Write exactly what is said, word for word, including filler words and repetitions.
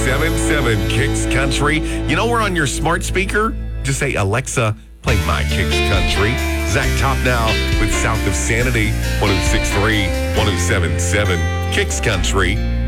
seven seven Kicks Country. You know we're on your smart speaker? Just say, Alexa, play my Kicks Country. Zach Top now with South of Sanity, one oh six point three, one oh seven point seven Kicks Country.